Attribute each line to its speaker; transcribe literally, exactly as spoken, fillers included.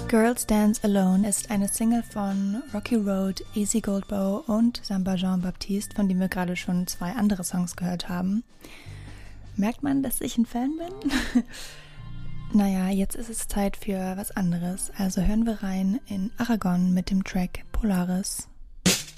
Speaker 1: Girls Dance Alone ist eine Single von Rocky Road, Easy Goldbow und Samba Jean Baptiste, von dem wir gerade schon zwei andere Songs gehört haben. Merkt man, dass ich ein Fan bin? Naja, jetzt ist es Zeit für was anderes. Also hören wir rein in Aragon mit dem Track Polaris.